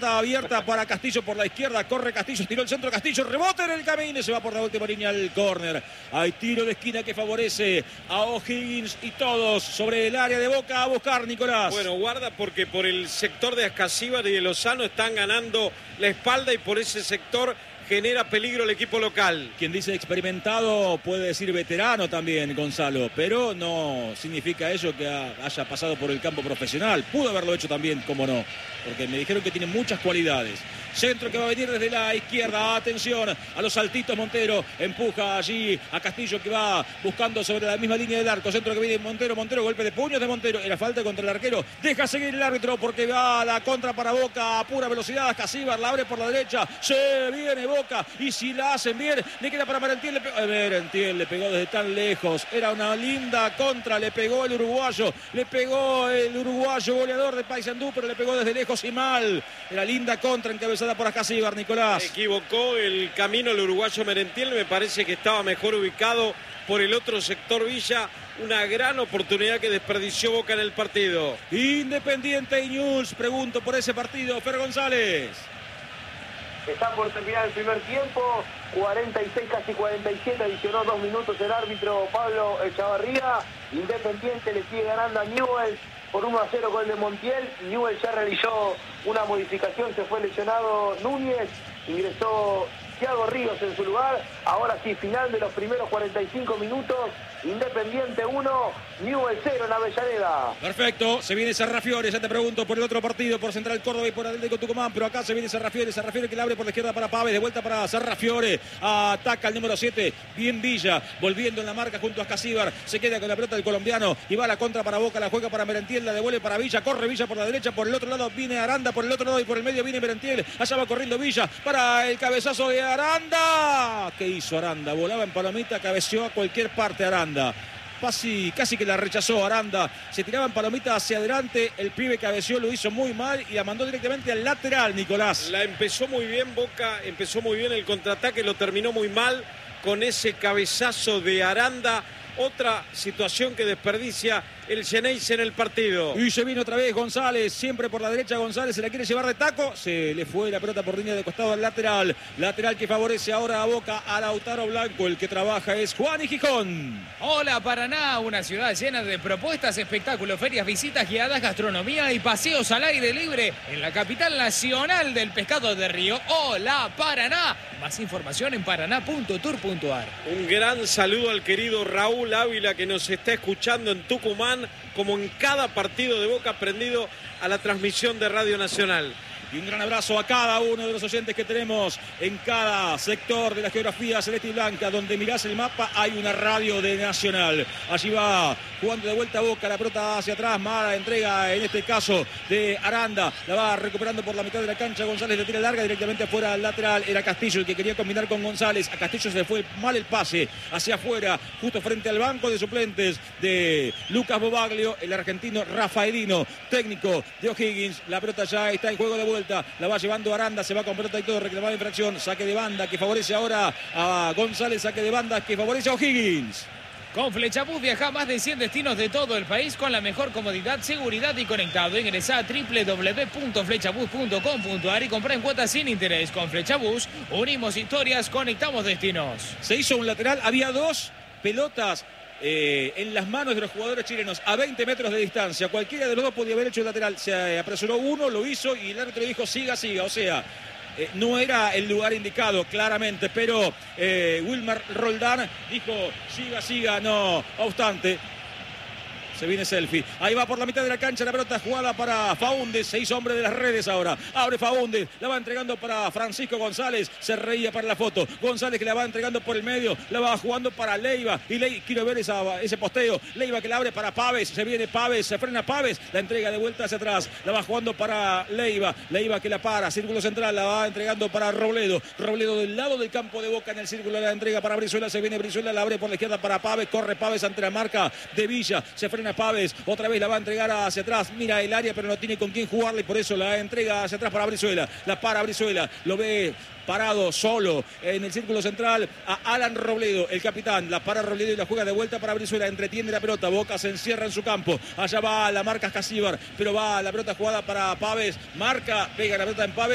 pelota abierta para Castillo por la izquierda. Corre Castillo, tiró el centro Castillo. Rebote en el camino y se va por la última línea al córner. Hay tiro de esquina que favorece a O'Higgins y todos sobre el área de Boca a buscar, Nicolás. Bueno, guarda porque por el sector de Ascasíbar y de Lozano están ganando la espalda y por ese sector genera peligro el equipo local. Quien dice experimentado puede decir veterano también, Gonzalo, pero no significa eso que haya pasado por el campo profesional. Pudo haberlo hecho también, como no, porque me dijeron que tiene muchas cualidades. Centro que va a venir desde la izquierda. Atención a los saltitos. Montero empuja allí a Castillo, que va buscando sobre la misma línea del arco. Centro que viene Montero. Golpe de puños de Montero. Era falta contra el arquero. Deja seguir el árbitro porque va a la contra para Boca a pura velocidad. Ascasíbar la abre por la derecha. Se viene Boca. Y si la hacen bien, le queda para Merentiel. Merentiel le pegó desde tan lejos. Era una linda contra. Le pegó el uruguayo. Goleador de Paysandú, pero le pegó desde lejos y mal. Era linda contra encabezada por Ascasíbar, Nicolás. Equivocó el camino el uruguayo Merentiel. Me parece que estaba mejor ubicado por el otro sector Villa. Una gran oportunidad que desperdició Boca en el partido. Independiente y News, pregunto por ese partido. Fer González. Está por terminar el primer tiempo. 46, casi 47. Adicionó 2 minutos el árbitro Pablo Echavarría. Independiente le sigue ganando a Newell's por 1-0 gol de Montiel. Newell's ya realizó una modificación, se fue lesionado Núñez, ingresó Thiago Ríos en su lugar. Ahora sí, final de los primeros 45 minutos. Independiente 1, Newell's 0 en Avellaneda. Perfecto, se viene Sarrafiore, ya te pregunto por el otro partido, por Central Córdoba y por Atlético Tucumán, pero acá se viene Sarrafiore que le abre por la izquierda para Pávez, de vuelta para Sarrafiore, ataca el número 7, bien Villa, volviendo en la marca junto a Ascasíbar, se queda con la pelota del colombiano y va a la contra para Boca, la juega para Merentiel, la devuelve para Villa, corre Villa por la derecha, por el otro lado viene Aranda, por el otro lado y por el medio viene Merentiel, allá va corriendo Villa para el cabezazo de Aranda. ¿Qué hizo Aranda? Volaba en palomita, cabeceó a cualquier parte Aranda. Casi que la rechazó Aranda, se tiraba en palomita hacia adelante, el pibe cabeció, lo hizo muy mal y la mandó directamente al lateral, Nicolás. La empezó muy bien Boca, empezó muy bien el contraataque, lo terminó muy mal con ese cabezazo de Aranda. Otra situación que desperdicia el Xeneize en el partido. Y se vino otra vez González, siempre por la derecha. González se la quiere llevar de taco. Se le fue la pelota por línea de costado al lateral. Lateral que favorece ahora a Boca, a Lautaro Blanco. El que trabaja es Juan y Gijón. Hola Paraná, una ciudad llena de propuestas, espectáculos, ferias, visitas guiadas, gastronomía y paseos al aire libre en la capital nacional del pescado de río. Hola Paraná. Más información en paraná.tour.ar. Un gran saludo al querido Raúl Ávila que nos está escuchando en Tucumán, como en cada partido de Boca, prendido a la transmisión de Radio Nacional. Y un gran abrazo a cada uno de los oyentes que tenemos en cada sector de la geografía celeste y blanca. Donde mirás el mapa hay una radio de Nacional. Allí va jugando de vuelta a Boca, la pelota hacia atrás, mala entrega en este caso de Aranda. La va recuperando por la mitad de la cancha. González le tira larga directamente afuera al lateral. Era Castillo el que quería combinar con González. A Castillo se le fue mal el pase hacia afuera, justo frente al banco de suplentes de Lucas Bobaglio, el argentino Rafaelino, técnico de O'Higgins. La pelota ya está en juego de vuelta. La va llevando Aranda, se va con pelota y todo, reclamada infracción, saque de banda que favorece ahora a González, saque de banda que favorece a O'Higgins. Con Flechabús viaja a más de 100 destinos de todo el país con la mejor comodidad, seguridad y conectado. Ingresá a www.flechabus.com.ar y comprá en cuotas sin interés. Con Flechabús unimos historias, conectamos destinos. Se hizo un lateral, había dos pelotas en las manos de los jugadores chilenos a 20 metros de distancia. Cualquiera de los dos podía haber hecho el lateral. Se apresuró uno, lo hizo y el árbitro dijo siga. O sea, no era el lugar indicado claramente, pero Wilmar Roldán dijo siga, no obstante. Se viene Selfie. Ahí va por la mitad de la cancha la pelota jugada para Faúndez. Se hizo hombre de las redes ahora. Abre Faúndez. La va entregando para Francisco González. Se reía para la foto. González que la va entregando por el medio. La va jugando para Leiva. Y quiero ver ese posteo. Leiva que la abre para Pávez. Se viene Pávez. Se frena Pávez. La entrega de vuelta hacia atrás. La va jugando para Leiva. Leiva que la para. Círculo central. La va entregando para Robledo. Robledo del lado del campo de Boca en el círculo. La entrega para Brizuela. Se viene Brizuela. La abre por la izquierda para Pávez. Corre Pávez ante la marca de Villa. Se frena Pávez, otra vez la va a entregar hacia atrás, mira el área pero no tiene con quién jugarle y por eso la entrega hacia atrás para Brizuela, la para Brizuela, lo ve parado solo en el círculo central a Alan Robledo, el capitán, la para Robledo y la juega de vuelta para Brizuela, entretiene la pelota, Boca se encierra en su campo, allá va la marca Ascasíbar, pero va la pelota jugada para Pávez, marca, pega la pelota en Pávez.